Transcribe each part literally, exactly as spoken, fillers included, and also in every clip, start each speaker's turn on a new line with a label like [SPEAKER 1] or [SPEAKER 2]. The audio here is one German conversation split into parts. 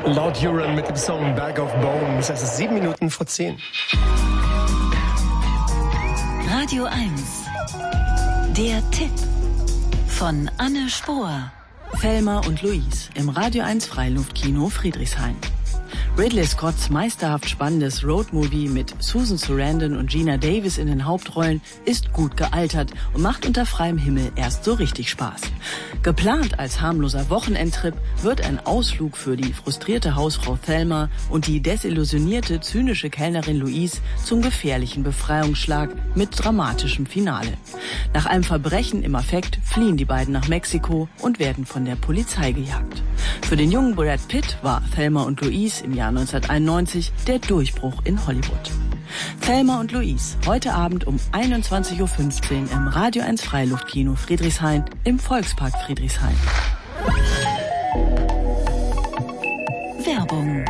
[SPEAKER 1] Laut Huron mit dem Song Bag of Bones. Es ist sieben Minuten vor zehn.
[SPEAKER 2] Radio eins. Der Tipp von Anne Spohr.
[SPEAKER 3] Thelma und Louise im Radio eins Freiluftkino Friedrichshain. Ridley Scotts meisterhaft spannendes Roadmovie mit Susan Sarandon und Geena Davis in den Hauptrollen ist gut gealtert und macht unter freiem Himmel erst so richtig Spaß. Geplant als harmloser Wochenendtrip wird ein Ausflug für die frustrierte Hausfrau Thelma und die desillusionierte, zynische Kellnerin Louise zum gefährlichen Befreiungsschlag mit dramatischem Finale. Nach einem Verbrechen im Affekt fliehen die beiden nach Mexiko und werden von der Polizei gejagt. Für den jungen Brad Pitt war Thelma und Louise im Jahr neunzehnhunderteinundneunzig der Durchbruch in Hollywood. Thelma und Louise, heute Abend um einundzwanzig Uhr fünfzehn im Radio eins Freiluftkino Friedrichshain im Volkspark Friedrichshain.
[SPEAKER 2] Werbung.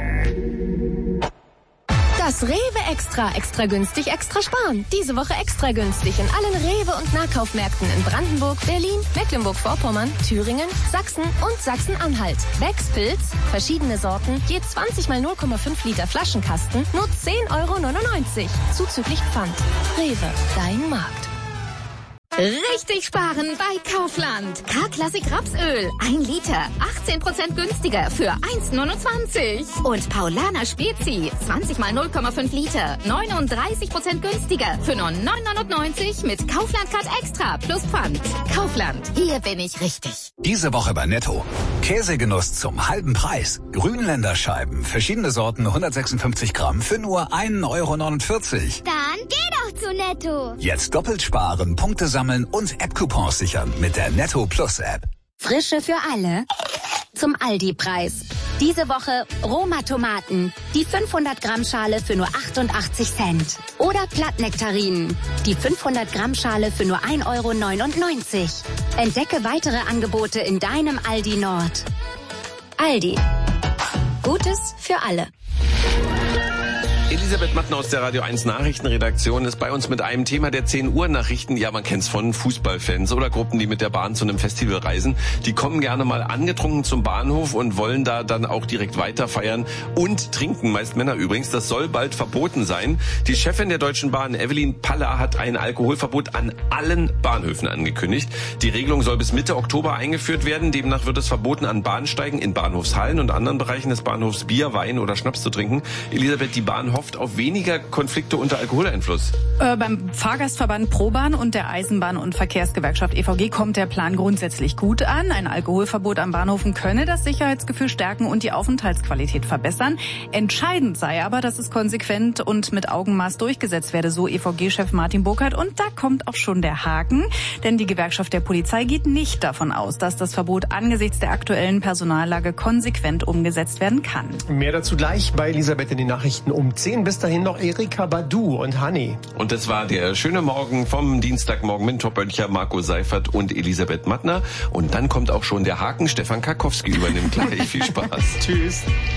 [SPEAKER 4] Das Rewe Extra, extra günstig, extra sparen. Diese Woche extra günstig in allen Rewe- und Nahkaufmärkten in Brandenburg, Berlin, Mecklenburg-Vorpommern, Thüringen, Sachsen und Sachsen-Anhalt. Becks Pilz, verschiedene Sorten, je zwanzig mal null Komma fünf Liter Flaschenkasten, nur zehn Euro neunundneunzig. Zuzüglich Pfand. Rewe, dein Markt.
[SPEAKER 5] Richtig sparen bei Kaufland. K-Klassik Rapsöl. Ein Liter. achtzehn Prozent günstiger für eins neunundzwanzig. Und Paulaner Spezi. zwanzig mal null Komma fünf Liter. neununddreißig Prozent günstiger für nur neun neunundneunzig mit Kaufland Card Extra plus Pfand. Kaufland. Hier bin ich richtig.
[SPEAKER 6] Diese Woche bei Netto. Käsegenuss zum halben Preis. Grünländer Scheiben. Verschiedene Sorten. hundertsechsundfünfzig Gramm für nur ein Euro neunundvierzig.
[SPEAKER 7] Dann geh doch zu Netto.
[SPEAKER 6] Jetzt doppelt sparen, Punkte sammeln und App-Coupons sichern mit der Netto Plus App.
[SPEAKER 8] Frische für alle. Zum Aldi-Preis. Diese Woche Roma-Tomaten. Die fünfhundert Gramm Schale für nur achtundachtzig Cent. Oder Plattnektarinen. Die fünfhundert Gramm Schale für nur ein Euro neunundneunzig. Entdecke weitere Angebote in deinem Aldi Nord. Aldi. Gutes für alle.
[SPEAKER 9] Elisabeth Mattner aus der Radio eins Nachrichtenredaktion ist bei uns mit einem Thema der zehn Uhr Nachrichten. Ja, man kennt's von Fußballfans oder Gruppen, die mit der Bahn zu einem Festival reisen. Die kommen gerne mal angetrunken zum Bahnhof und wollen da dann auch direkt weiter feiern und trinken, meist Männer übrigens. Das soll bald verboten sein. Die Chefin der Deutschen Bahn, Evelyn Paller, hat ein Alkoholverbot an allen Bahnhöfen angekündigt. Die Regelung soll bis Mitte Oktober eingeführt werden. Demnach wird es verboten, an Bahnsteigen, in Bahnhofshallen und anderen Bereichen des Bahnhofs Bier, Wein oder Schnaps zu trinken. Elisabeth, die Bahn hofft auf weniger Konflikte unter Alkoholeinfluss.
[SPEAKER 10] Äh, beim Fahrgastverband ProBahn und der Eisenbahn- und Verkehrsgewerkschaft E V G kommt der Plan grundsätzlich gut an. Ein Alkoholverbot an Bahnhöfen könne das Sicherheitsgefühl stärken und die Aufenthaltsqualität verbessern. Entscheidend sei aber, dass es konsequent und mit Augenmaß durchgesetzt werde, so E V G-Chef Martin Burkhardt. Und da kommt auch schon der Haken, denn die Gewerkschaft der Polizei geht nicht davon aus, dass das Verbot angesichts der aktuellen Personallage konsequent umgesetzt werden kann.
[SPEAKER 1] Mehr dazu gleich bei Elisabeth in den Nachrichten um zehn. Bis dahin noch Erika Badu und Honey.
[SPEAKER 9] Und das war der schöne Morgen vom Dienstagmorgen mit Top-Böncher Marco Seifert und Elisabeth Mattner. Und dann kommt auch schon der Haken. Stefan Karkowski übernimmt gleich. Viel Spaß.
[SPEAKER 1] Tschüss.